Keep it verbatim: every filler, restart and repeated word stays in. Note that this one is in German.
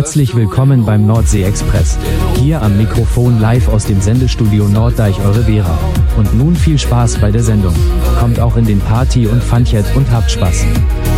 Herzlich willkommen beim Nordsee-Express. Hier am Mikrofon live aus dem Sendestudio Norddeich eure Vera. Und nun viel Spaß bei der Sendung. Kommt auch in den Party- und Funchead und habt Spaß.